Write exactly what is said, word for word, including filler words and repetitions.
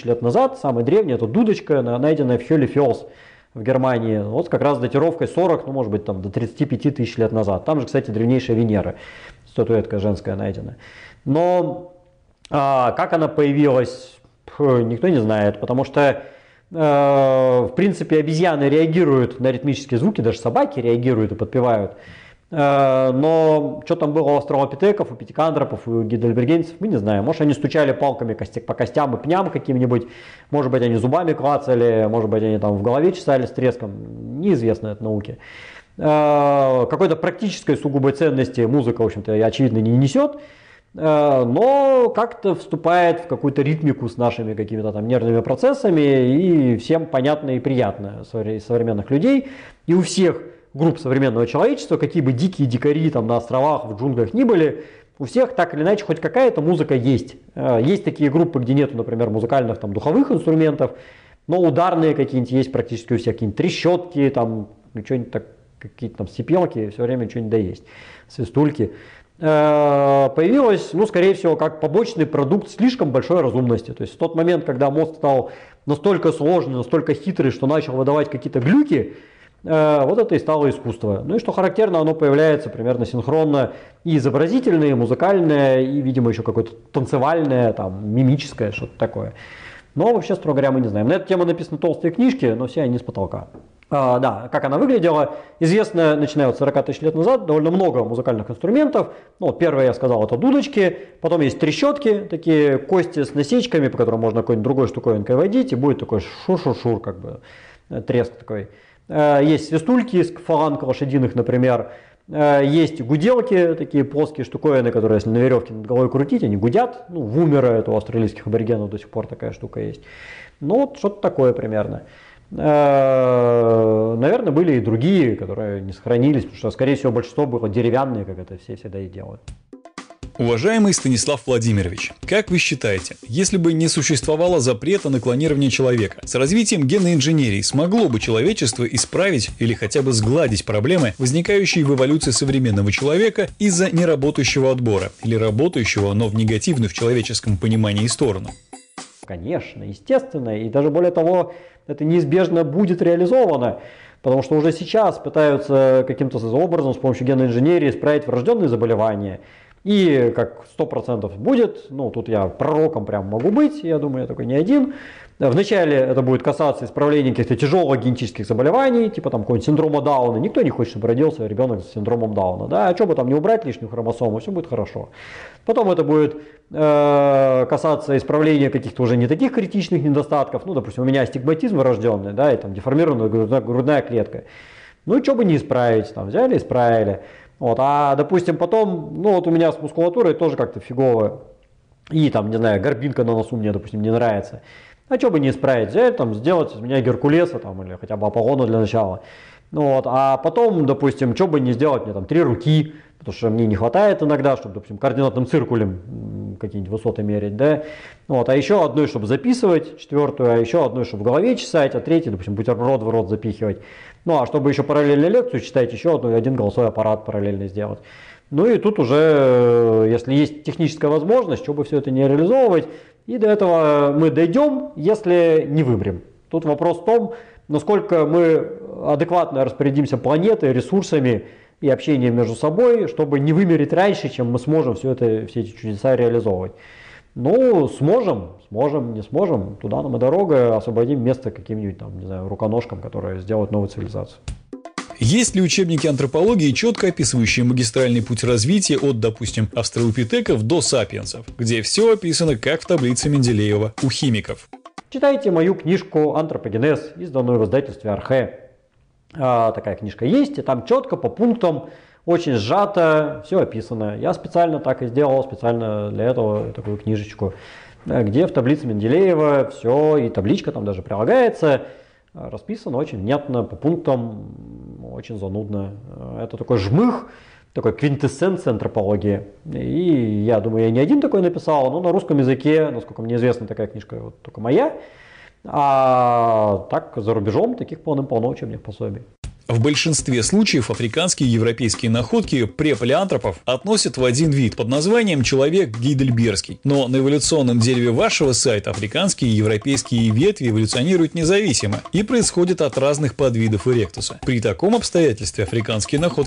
лет назад, самый древний, это дудочка, найденная в Хёлефелс в Германии, вот как раз с датировкой сорок, ну может быть там до тридцати пяти тысяч лет назад. Там же, кстати, древнейшая Венера, статуэтка женская найдена. Но а, как она появилась, никто не знает, потому что в принципе, обезьяны реагируют на ритмические звуки, даже собаки реагируют и подпевают. Но что там было у австралопитеков, у пятикантропов, у гейдельбергенцев, мы не знаем. Может, они стучали палками по костям и пням каким-нибудь, может быть, они зубами клацали, может быть, они там в голове чесали с треском, неизвестно от науки. Какой-то практической сугубой ценности музыка, в общем-то, очевидно, не несет. Но как-то вступает в какую-то ритмику с нашими какими-то там нервными процессами, и всем понятно и приятно современных людей. И у всех групп современного человечества, какие бы дикие дикари там на островах, в джунглях ни были, у всех так или иначе хоть какая-то музыка есть. Есть такие группы, где нету, например, музыкальных там духовых инструментов, но ударные какие-нибудь есть практически у всех, какие-нибудь трещотки, там, что-нибудь так, какие-то там сипелки, все время что-нибудь да есть, свистульки. Появилась, ну, скорее всего, как побочный продукт слишком большой разумности. То есть в тот момент, когда мозг стал настолько сложный, настолько хитрый, что начал выдавать какие-то глюки, вот это и стало искусство. Ну и что характерно, оно появляется примерно синхронно и изобразительное, и музыкальное, и, видимо, еще какое-то танцевальное, там, мимическое, что-то такое. Но вообще, строго говоря, мы не знаем. На эту тему написаны толстые книжки, но все они с потолка. А, да, как она выглядела, известно, начиная от сорока тысяч лет назад, довольно много музыкальных инструментов. Ну, первое, я сказал, это дудочки, потом есть трещотки, такие кости с насечками, по которым можно какой-нибудь другой штуковинкой водить, и будет такой шур-шур-шур, как бы, треск такой. Есть свистульки из фаланг лошадиных, например. Есть гуделки, такие плоские штуковины, которые, если на веревке над головой крутить, они гудят. Ну, вумера, это у австралийских аборигенов до сих пор такая штука есть. Ну, вот что-то такое примерно. Наверное, были и другие, которые не сохранились, потому что, скорее всего, большинство было деревянные, как это все всегда и делают. Уважаемый Станислав Владимирович, как вы считаете, если бы не существовало запрета на клонирование человека, с развитием генной инженерии смогло бы человечество исправить или хотя бы сгладить проблемы, возникающие в эволюции современного человека из-за неработающего отбора или работающего, но в негативную в человеческом понимании сторону? Конечно, естественно, и даже более того, это неизбежно будет реализовано, потому что уже сейчас пытаются каким-то образом с помощью генной инженерии исправить врожденные заболевания. И как сто процентов будет, ну тут я пророком прям могу быть, я думаю, я такой не один. Вначале это будет касаться исправления каких-то тяжелых генетических заболеваний, типа там какого-нибудь синдрома Дауна. Никто не хочет, чтобы родился ребенок с синдромом Дауна. Да? А что бы там не убрать лишнюю хромосому, все будет хорошо. Потом это будет э, касаться исправления каких-то уже не таких критичных недостатков. Ну, допустим, у меня астигматизм врожденный, да, и там деформированная грудная, грудная клетка. Ну и что бы не исправить, там взяли, исправили. Вот, а, допустим, потом, ну вот у меня с мускулатурой тоже как-то фигово, и там, не знаю, горбинка на носу мне, допустим, не нравится. А что бы не исправить, взять, там, сделать из меня Геркулеса, там, или хотя бы Аполлона для начала. Ну, вот, а потом, допустим, что бы не сделать мне там три руки, потому что мне не хватает иногда, чтобы, допустим, координатным циркулем какие-нибудь высоты мерить, да. Вот, а еще одной, чтобы записывать, четвертую, а еще одной, чтобы в голове чесать, а третью, допустим, бутерброд в рот запихивать. Ну, а чтобы еще параллельно лекцию читать, еще одну, один голосовой аппарат параллельно сделать. Ну и тут уже, если есть техническая возможность, чтобы все это не реализовывать, и до этого мы дойдем, если не вымрем. Тут вопрос в том, насколько мы адекватно распорядимся планетой, ресурсами и общением между собой, чтобы не вымереть раньше, чем мы сможем все, это, все эти чудеса реализовывать. Ну, сможем, сможем, не сможем, туда нам и дорога, освободим место каким-нибудь там, не знаю, руконожкам, которые сделают новую цивилизацию. Есть ли учебники антропологии, четко описывающие магистральный путь развития от, допустим, австралопитеков до сапиенсов, где все описано как в таблице Менделеева у химиков? Читайте мою книжку «Антропогенез», изданную в издательстве Архе. А, такая книжка есть, и там четко по пунктам, очень сжато, все описано. Я специально так и сделал, специально для этого такую книжечку, где в таблице Менделеева все, и табличка там даже прилагается, расписано очень внятно, по пунктам, очень занудно. Это такой жмых, такой квинтэссенция антропологии. И я думаю, я не один такой написал, но на русском языке, насколько мне известно, такая книжка вот только моя. А так, за рубежом таких полным-полно учебных пособий. В большинстве случаев африканские и европейские находки препалеантропов относят в один вид под названием человек гейдельбергский. Но на эволюционном дереве вашего сайта африканские и европейские ветви эволюционируют независимо и происходят от разных подвидов эректуса. При таком обстоятельстве африканские находки